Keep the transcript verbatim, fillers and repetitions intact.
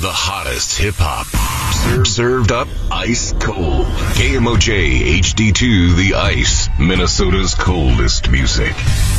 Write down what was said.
The hottest hip-hop. Served, served up ice cold. K M O J H D two The Ice. Minnesota's coldest music.